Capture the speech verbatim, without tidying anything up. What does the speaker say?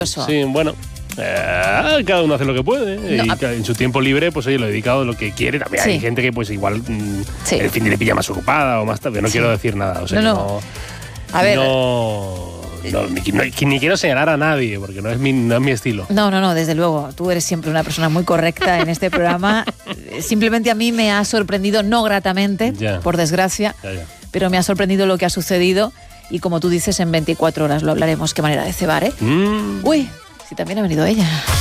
Sí, bueno, eh, cada uno hace lo que puede, ¿eh? No, y en su tiempo libre, pues oye, lo dedicado a lo que quiere. También sí. Hay gente que pues igual mmm, sí. el fin de le pilla más ocupada o más tarde. No sí. quiero decir nada, o sea, no, no. no a ver, no, no, ni, no, ni quiero señalar a nadie, porque no es, mi, no es mi estilo. No, no, no, desde luego. Tú eres siempre una persona muy correcta en este programa. Simplemente a mí me ha sorprendido, no gratamente, ya. por desgracia, ya, ya. pero me ha sorprendido lo que ha sucedido. Y como tú dices, en veinticuatro horas lo hablaremos. Qué manera de cebar, ¿eh? Mm. Uy, si también ha venido ella.